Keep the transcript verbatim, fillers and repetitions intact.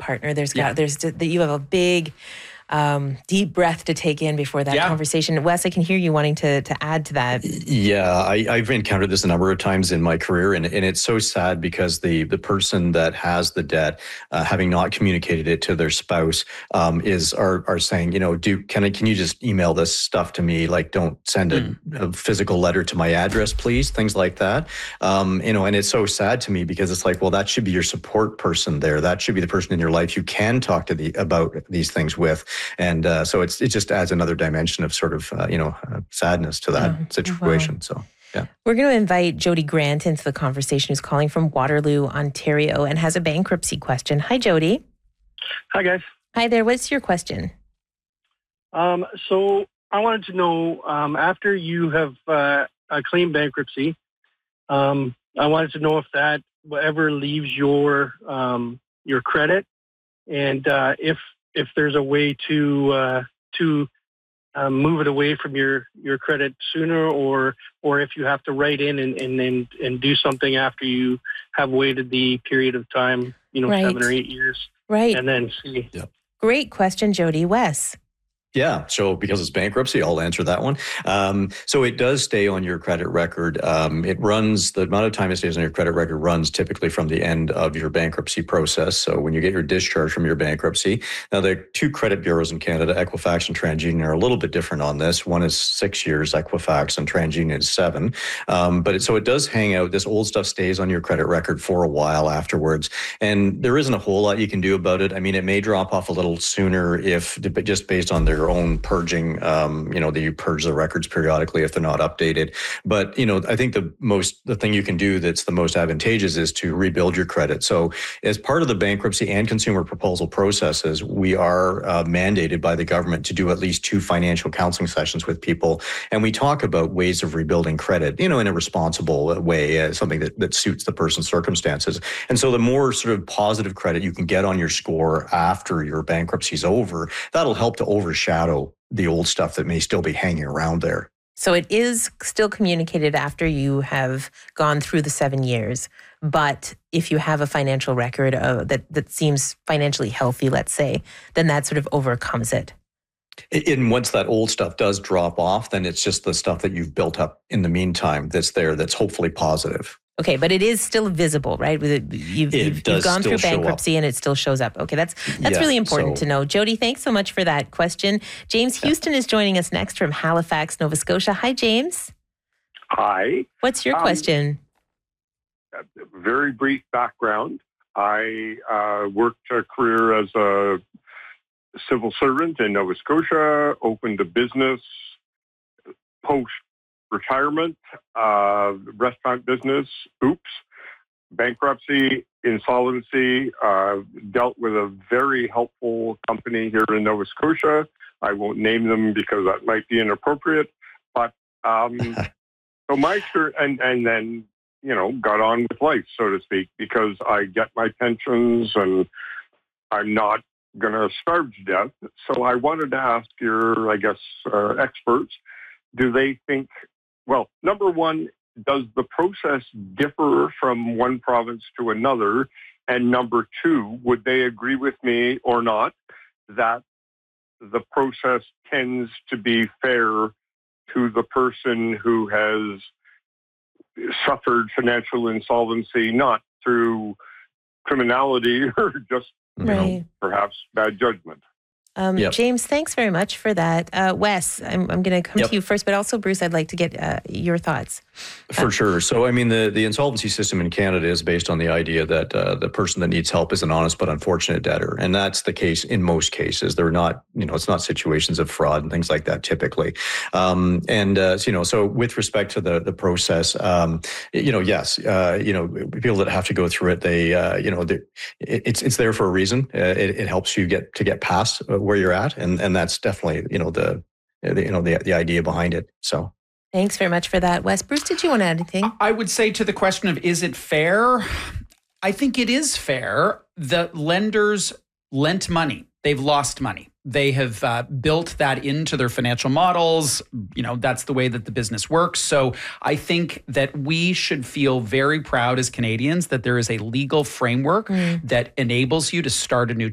partner. There's got Yeah. there's that you have a big um, deep breath to take in before that Yeah. conversation. Wes, I can hear you wanting to to add to that. Yeah, I, I've encountered this a number of times in my career, and, and it's so sad because the the person that has the debt, uh, having not communicated it to their spouse, um, is are are saying, you know, do can I can you just email this stuff to me? Like, don't send a, Mm. a physical letter to my address, please. Things like that, um, you know, and it's so sad to me because it's like, well, that should be your support person there. That should be the person in your life you can talk to the about these things with. And uh, so it's it just adds another dimension of sort of, uh, you know, uh, sadness to that Oh, situation. wow. So, yeah. We're going to invite Jody Grant into the conversation, who's calling from Waterloo, Ontario, and has a bankruptcy question. Hi, Jody. Hi, guys. Hi there. What's your question? Um, so I wanted to know, um, after you have uh, uh, claimed bankruptcy, um, I wanted to know if that ever leaves your um, your credit, and uh, if if there's a way to uh, to um, move it away from your, your credit sooner, or or if you have to write in and, and, and, and do something after you have waited the period of time, you know, Right. seven or eight years, Right. and then see. Yep. Great question, Jody. Wes. Yeah, so because it's bankruptcy, I'll answer that one. Um, so it does stay on your credit record. Um, it runs, the amount of time it stays on your credit record runs typically from the end of your bankruptcy process. So when you get your discharge from your bankruptcy, now there are two credit bureaus in Canada, Equifax and TransUnion, are a little bit different on this. One is six years, Equifax, and TransUnion is seven. Um, but it, so it does hang out. This old stuff stays on your credit record for a while afterwards. And there isn't a whole lot you can do about it. I mean, it may drop off a little sooner if just based on their own purging, um, you know, that you purge the records periodically if they're not updated. But, you know, I think the most, the thing you can do that's the most advantageous is to rebuild your credit. So as part of the bankruptcy and consumer proposal processes, we are uh, mandated by the government to do at least two financial counseling sessions with people. And we talk about ways of rebuilding credit, you know, in a responsible way, uh, something that, that suits the person's circumstances. And so the more sort of positive credit you can get on your score after your bankruptcy is over, that'll help to overshadow the old stuff that may still be hanging around there. So it is still communicated after you have gone through the seven years. But if you have a financial record uh, that, that seems financially healthy, let's say, then that sort of overcomes it. And once that old stuff does drop off, then it's just the stuff that you've built up in the meantime that's there that's hopefully positive. Okay, but it is still visible, right? You've, you've, It you've gone through does still show bankruptcy and it still shows up. Okay, that's that's Yeah, really important so- to know. Jody, thanks so much for that question. James Houston is joining us next from Halifax, Nova Scotia. Hi, James. Hi. What's your Um, question? Very brief background. I uh, worked a career as a civil servant in Nova Scotia, opened a business post-retirement, uh, restaurant business, oops, bankruptcy, insolvency, uh, dealt with a very helpful company here in Nova Scotia. I won't name them because that might be inappropriate, but um, so my experience, and, and then, you know, got on with life, so to speak, because I get my pensions and I'm not going to starve to death. So I wanted to ask your, I guess, uh, experts, do they think, well, number one, does the process differ from one province to another? And number two, would they agree with me or not that the process tends to be fair to the person who has suffered financial insolvency, not through criminality or just, you Right. know, perhaps bad judgment? Um, Yep. James, thanks very much for that. Uh, Wes, I'm, I'm going to come Yep. to you first, but also Bruce, I'd like to get uh, your thoughts. For sure. So, I mean, the, the insolvency system in Canada is based on the idea that uh, the person that needs help is an honest but unfortunate debtor. And that's the case in most cases. They're not, you know, it's not situations of fraud and things like that typically. Um, and, uh, so, you know, so with respect to the, the process, um, you know, yes, uh, you know, people that have to go through it, they, uh, you know, they, it, it's it's there for a reason. Uh, it, it helps you get to get past uh, where you're at. And, and that's definitely, you know, the, the you know, the, the idea behind it. So. Thanks very much for that. Wes, Bruce, did you want to add anything? I would say to the question of is it fair? I think it is fair. The lenders lent money. They've lost money. They have uh, built that into their financial models. You know, that's the way that the business works. So I think that we should feel very proud as Canadians that there is a legal framework Mm. that enables you to start a new